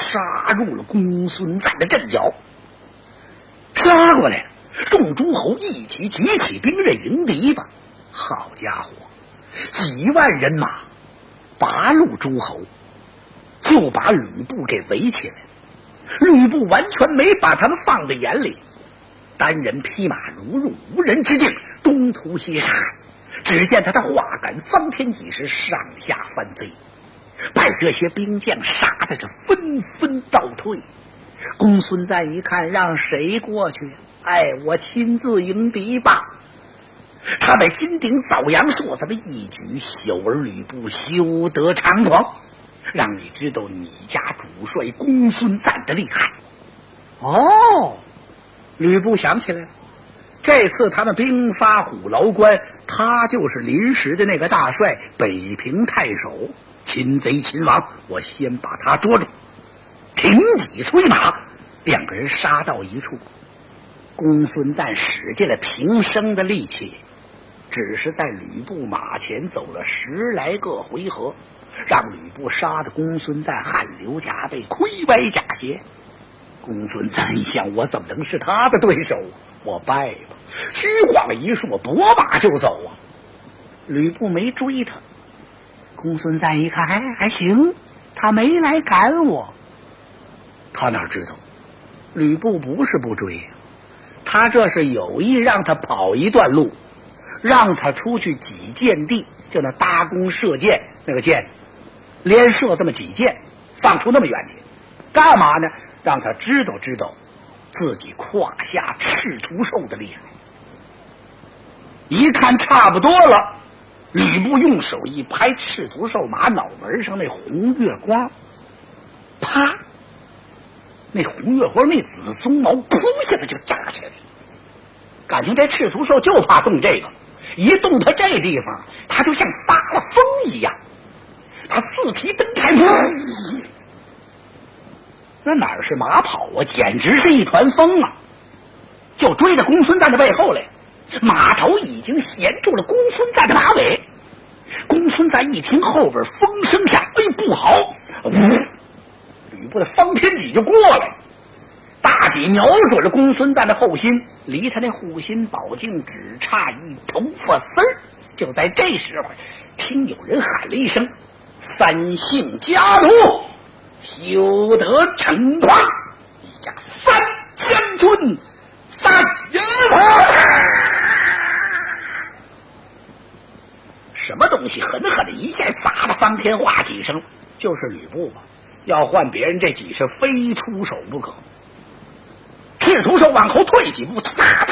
杀入了公孙瓒的阵脚。杀过来了，众诸侯一起举起兵刃迎敌吧。好家伙，几万人马8路诸侯就把吕布给围起来了。吕布完全没把他们放在眼里，单人匹马如入无人之境，东突西杀。只见他的画杆方天戟时上下翻飞，把这些兵将杀的是纷纷倒退。公孙瓒一看，让谁过去？我亲自迎敌吧。他在金鼎枣阳说这么一举，小儿吕布休得猖狂，让你知道你家主帅公孙瓒的厉害。吕布想起来了，这次他们兵发虎牢关，他就是临时的那个大帅，北平太守，擒贼擒王，我先把他捉住。挺戟催马，两个人杀到一处。公孙瓒使尽了平生的力气，只是在吕布马前走了10来个回合，让吕布杀的公孙瓒汗流浃背，盔歪甲斜。公孙瓒一想，我怎么能是他的对手？我败吧，虚晃一说，拨马就走啊。吕布没追他，公孙瓒一看，还行，他没来赶我。他哪知道吕布不是不追呀，他这是有意让他跑一段路，让他出去几箭地，就那搭弓射箭那个箭，连射这么几箭，放出那么远去，干嘛呢？让他知道知道自己胯下赤兔兽的厉害。一看差不多了，吕布用手一拍赤兔兽马脑门上那红月光，啪，那红月光那紫松毛扑一下子就炸起来了。感情这赤兔兽就怕动这个，一动它这地方，它就像发了疯一样，它四蹄蹬开，那哪是马跑啊，简直是一团风啊！就追到公孙瓒的背后来，马头已经衔住了公孙瓒的马尾。公孙瓒一听后边风声下，不好！吕布的方天戟就过来，大戟瞄准了公孙瓒的后心，离他那护心宝镜只差一头发丝儿。就在这时候，听有人喊了一声：“三姓家奴，休得逞狂！一家三将军，三人什么东西狠狠的一下砸了方天画戟声，就是吕布吧？要换别人，这戟是非出手不可。赤兔兽往后退几步，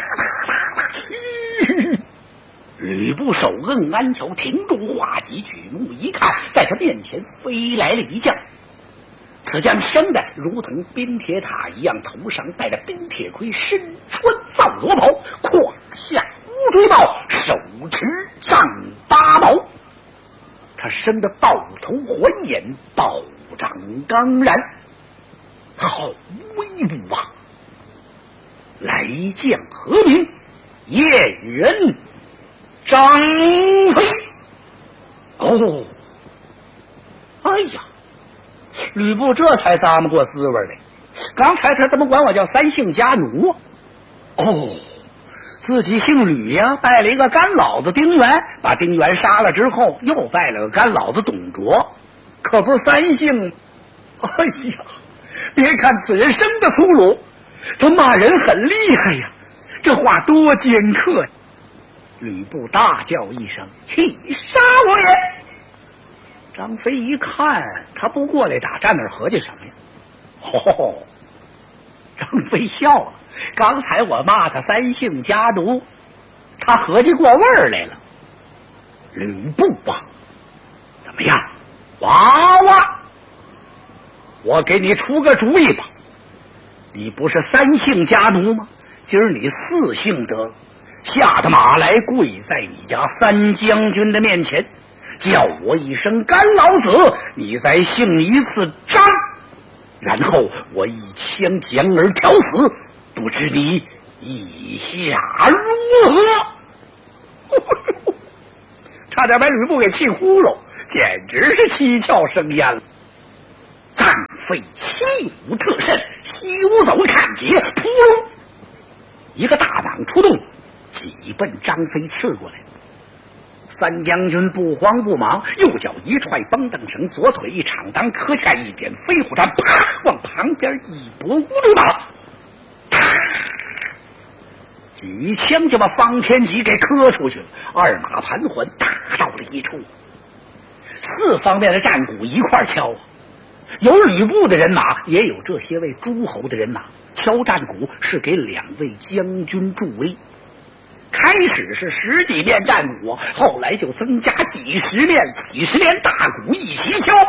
吕布手摁鞍桥，停住画戟，举目一看，在他面前飞来了一将。此将生的如同冰铁塔一样，头上戴着冰铁盔，身穿皂罗袍，胯下乌骓帽，手持丈八矛。他生得豹头环眼，暴掌刚然，好威武啊！来将何名？燕人张飞。哎呀，吕布这才咂摸过滋味来。刚才他怎么管我叫三姓家奴啊？自己姓吕呀，拜了一个干老子丁原，把丁原杀了之后，又拜了个干老子董卓，可不是三姓。哎呀，别看此人生的粗鲁，他骂人很厉害呀，这话多尖刻呀！吕布大叫一声：“起杀我也！”张飞一看他不过来打，站那儿合计什么呀？张飞笑了，刚才我骂他三姓家奴，他合计过味儿来了。吕布啊，怎么样，娃娃，我给你出个主意吧。你不是三姓家奴吗？今儿你四姓得，下的马来，跪在你家三将军的面前，叫我一声干老子，你再姓一次张，然后我一枪将而挑死，不知你意下如何？差点把吕布给气呼噜，简直是七窍生烟了。战飞起舞特甚，休走看节，扑噜，一个大蟒出动，急奔张飞刺过来。三将军不慌不忙，右脚一踹绷凳绳，左腿一敞裆，磕下一点飞虎斩，啪，往旁边一拨乌骓马，举枪就把方天戟给磕出去了。二马盘桓，打到了一处。四方面的战鼓一块敲啊，有吕布的人马，也有这些位诸侯的人马。敲战鼓是给两位将军助威。开始是10几面战鼓，后来就增加几十面大鼓一起敲，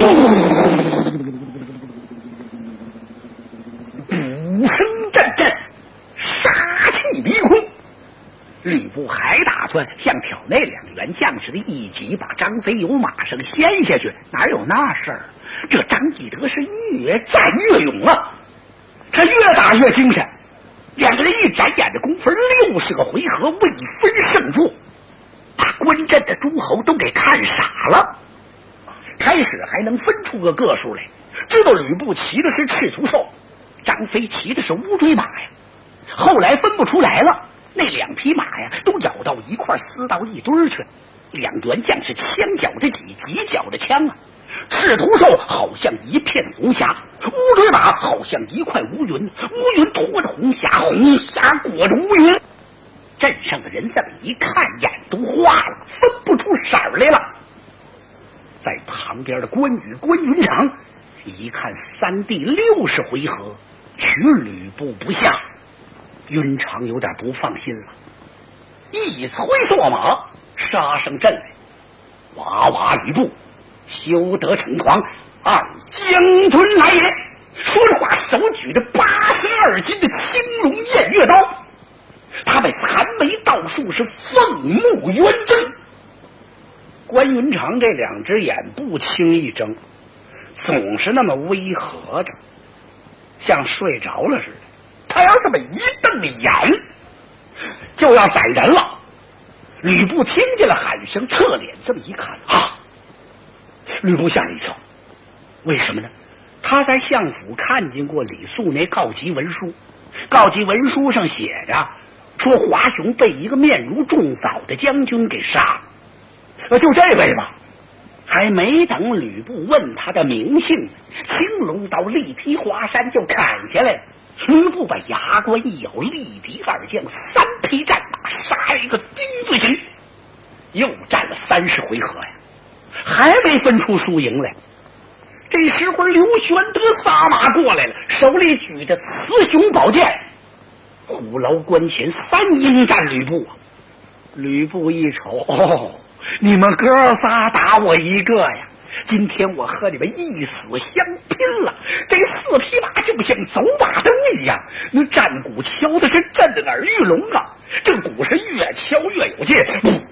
鼓声阵阵，杀气逼空。吕布还打算像挑那两员将士的一戟把张飞由马上掀下去，哪有那事儿？这张翼德是越战越勇啊，他越打越精神。两个人一眨眼的功夫，60个回合未分胜负，把关阵的诸侯都给看傻了。开始还能分出个数来，知道吕布骑的是赤兔兽，张飞骑的是乌骓马呀。后来分不出来了，那两匹马呀都咬到一块撕到一堆去，两员将是枪搅着戟，戟搅着枪啊。赤兔兽好像一片红霞，乌骓马好像一块乌云，乌云拖着红霞，红霞裹着乌云。镇上的人这么一看，眼都花了，分不出色儿来了。在旁边的关羽、关云长一看3地60回合，取吕布不下，云长有点不放心了，一催坐马杀上阵来。哇哇吕布，休得逞狂，二将军来也！说着话，手举着82斤的青龙偃月刀，他被残眉倒竖，是凤目圆睁。关云长这两只眼不轻易睁，总是那么微合着，像睡着了似的。他要这么一瞪眼，就要宰人了。吕布听见了喊声，侧脸这么一看啊！吕布吓了一跳，为什么呢？他在相府看见过李肃那告急文书，告急文书上写着说华雄被一个面如重枣的将军给杀了，就这位吧。还没等吕布问他的名姓，青龙刀力劈华山就砍下来。吕布把牙关一咬，力敌二将3匹战马，杀一个钉子军，又战了30回合呀，还没分出输赢来。这时候刘玄德撒马过来了，手里举着雌雄宝剑，虎牢关前3应战吕布啊。吕布一瞅，哦，你们哥仨打我一个呀，今天我和你们一死相拼了。这4匹马就像走马灯一样，那战鼓敲的是震耳欲聋啊，这鼓是越敲越有劲。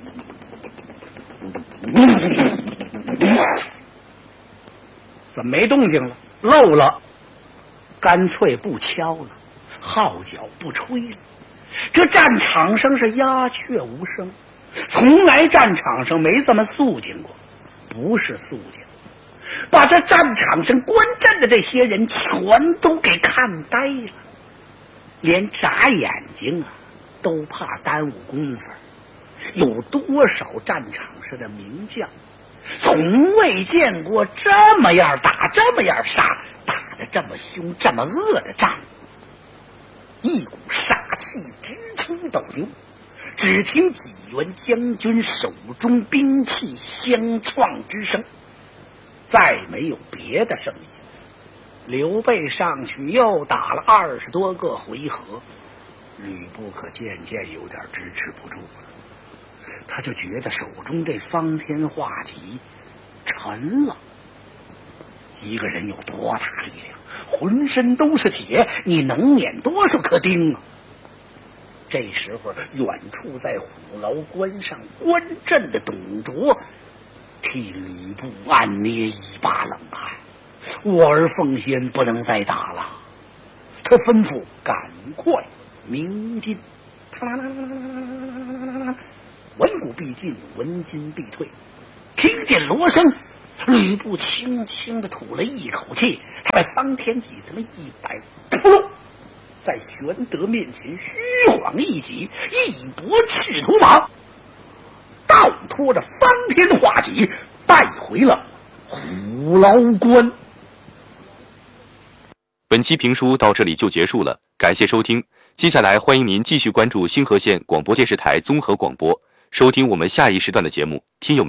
怎么没动静了？漏了，干脆不敲了，号角不吹了。这战场上是鸦雀无声，从来战场上没这么肃静过，不是肃静，把这战场上观战的这些人全都给看呆了，连眨眼睛啊都怕耽误功夫。有多少战场上的名将从未见过这么样打，这么样杀，打得这么凶这么恶的仗，一股杀气直冲斗牛。只听几员将军手中兵器相撞之声，再没有别的声音。刘备上去又打了20多个回合，吕布可渐渐有点支持不住了，他就觉得手中这方天画戟沉了。一个人有多大力量，浑身都是铁，你能碾多少颗钉啊？这时候远处在虎牢关上观阵的董卓替吕布暗捏一把冷汗，我儿奉先不能再打了。他吩咐赶快鸣金，文武必进，文金必退。听见锣声， 吕布轻轻地吐了一口气，他把方天戟这么一摆，扑隆，在玄德面前虚晃一戟，一搏赤兔马，倒拖着方天画戟败回了虎牢关。 本期评书到这里就结束了，感谢收听。接下来欢迎您继续关注星河县广播电视台综合广播，收听我们下一时段的节目。听友们